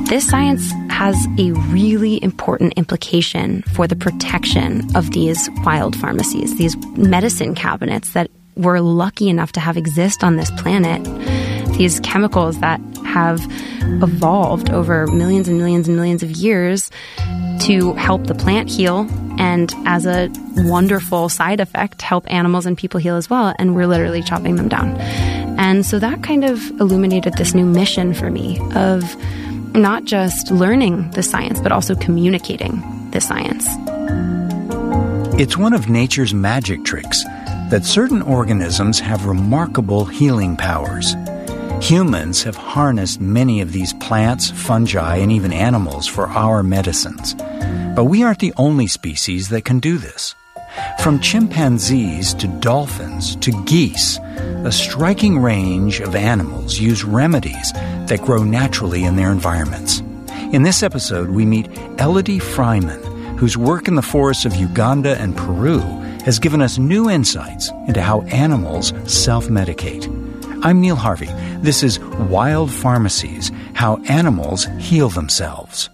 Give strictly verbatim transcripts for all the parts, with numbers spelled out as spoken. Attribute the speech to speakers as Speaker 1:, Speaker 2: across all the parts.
Speaker 1: this science has a really important implication for the protection of these wild pharmacies, these medicine cabinets that we're lucky enough to have exist on this planet. These chemicals that have evolved over millions and millions and millions of years to help the plant heal, and as a wonderful side effect, help animals and people heal as well, and we're literally chopping them down. And so that kind of illuminated this new mission for me of not just learning the science, but also communicating the science.
Speaker 2: It's one of nature's magic tricks that certain organisms have remarkable healing powers. Humans have harnessed many of these plants, fungi, and even animals for our medicines. But we aren't the only species that can do this. From chimpanzees to dolphins to geese, a striking range of animals use remedies that grow naturally in their environments. In this episode, we meet Elodie Freiman, whose work in the forests of Uganda and Peru has given us new insights into how animals self-medicate. I'm Neil Harvey. This is Wild Pharmacies, How Animals Heal Themselves.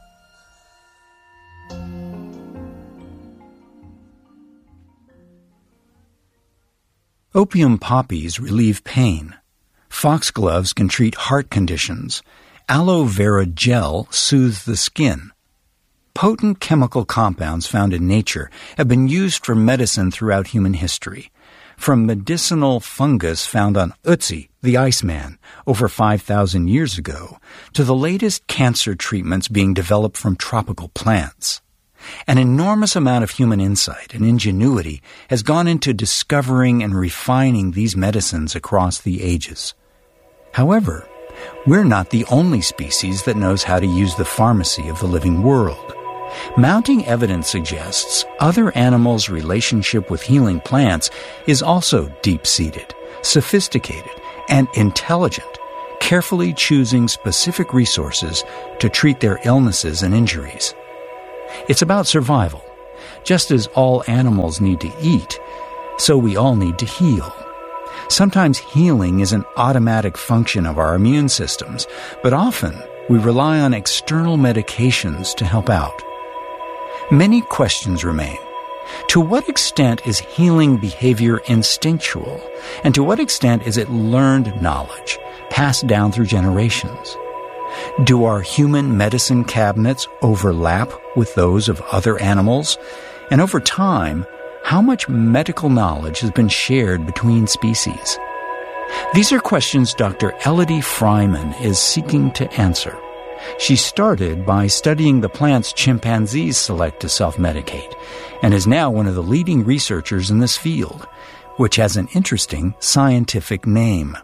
Speaker 2: Opium poppies relieve pain. Foxgloves can treat heart conditions. Aloe vera gel soothes the skin. Potent chemical compounds found in nature have been used for medicine throughout human history. From medicinal fungus found on Ötzi, the Iceman, over five thousand years ago, to the latest cancer treatments being developed from tropical plants. An enormous amount of human insight and ingenuity has gone into discovering and refining these medicines across the ages. However, we're not the only species that knows how to use the pharmacy of the living world. Mounting evidence suggests other animals' relationship with healing plants is also deep-seated, sophisticated, and intelligent, carefully choosing specific resources to treat their illnesses and injuries. It's about survival. Just as all animals need to eat, so we all need to heal. Sometimes healing is an automatic function of our immune systems, but often we rely on external medications to help out. Many questions remain. To what extent is healing behavior instinctual, and to what extent is it learned knowledge, passed down through generations? Do our human medicine cabinets overlap with those of other animals? And over time, how much medical knowledge has been shared between species? These are questions Doctor Elodie Freiman is seeking to answer. She started by studying the plants chimpanzees select to self-medicate, and is now one of the leading researchers in this field, which has an interesting scientific name.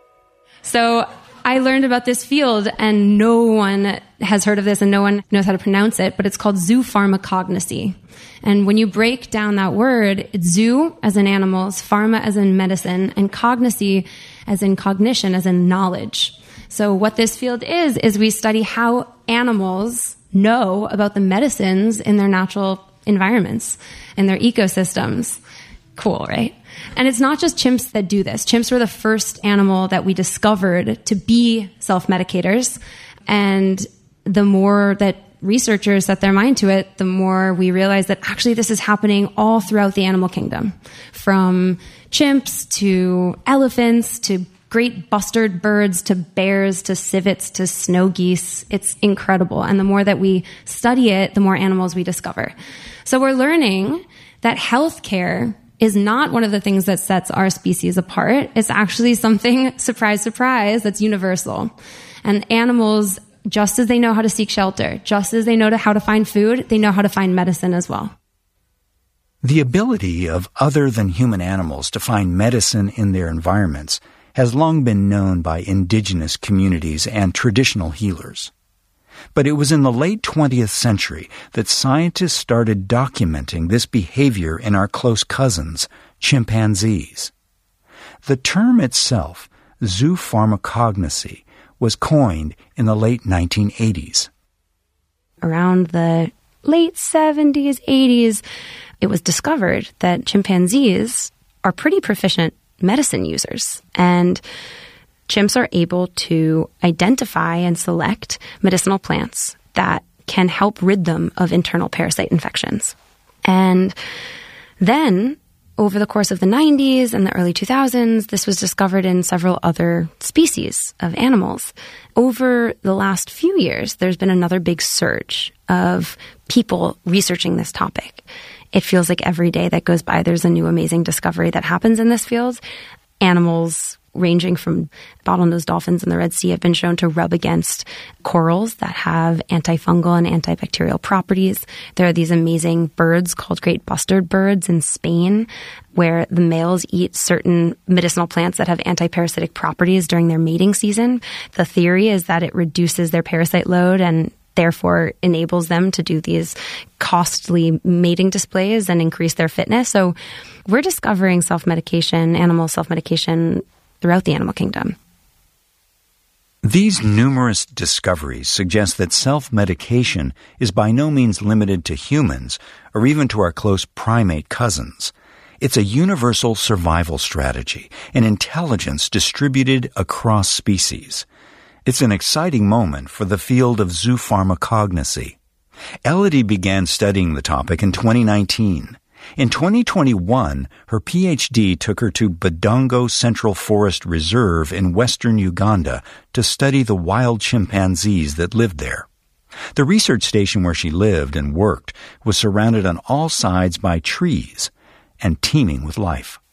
Speaker 1: So I learned about this field, and no one has heard of this, and no one knows how to pronounce it, but it's called zoopharmacognosy. And when you break down that word, it's zoo as in animals, pharma as in medicine, and cognosy as in cognition, as in knowledge. So what this field is, is we study how animals know about the medicines in their natural environments, in their ecosystems. Cool, right? And it's not just chimps that do this. Chimps were the first animal that we discovered to be self-medicators. And the more that researchers set their mind to it, the more we realize that actually this is happening all throughout the animal kingdom. From chimps to elephants to great bustard birds to bears to civets to snow geese. It's incredible. And the more that we study it, the more animals we discover. So we're learning that healthcare is not one of the things that sets our species apart. It's actually something, surprise, surprise, that's universal. And animals, just as they know how to seek shelter, just as they know how to find food, they know how to find medicine as well.
Speaker 2: The ability of other than human animals to find medicine in their environments has long been known by indigenous communities and traditional healers. But it was in the late twentieth century that scientists started documenting this behavior in our close cousins, chimpanzees. The term itself, zoopharmacognosy, was coined in the late nineteen eighties.
Speaker 1: Around the late seventies, eighties, it was discovered that chimpanzees are pretty proficient medicine users. And chimps are able to identify and select medicinal plants that can help rid them of internal parasite infections. And then, over the course of the nineties and the early two thousands, this was discovered in several other species of animals. Over the last few years, there's been another big surge of people researching this topic. It feels like every day that goes by, there's a new amazing discovery that happens in this field. Animals ranging from bottlenose dolphins in the Red Sea have been shown to rub against corals that have antifungal and antibacterial properties. There are these amazing birds called great bustard birds in Spain, where the males eat certain medicinal plants that have antiparasitic properties during their mating season. The theory is that it reduces their parasite load and therefore enables them to do these costly mating displays and increase their fitness. So we're discovering self-medication, animal self-medication throughout the animal kingdom.
Speaker 2: These numerous discoveries suggest that self-medication is by no means limited to humans or even to our close primate cousins. It's a universal survival strategy, an intelligence distributed across species. It's an exciting moment for the field of zoopharmacognosy. Elodie began studying the topic in twenty nineteen. In twenty twenty-one, her P H D took her to Budongo Central Forest Reserve in western Uganda to study the wild chimpanzees that lived there. The research station where she lived and worked was surrounded on all sides by trees and teeming with life.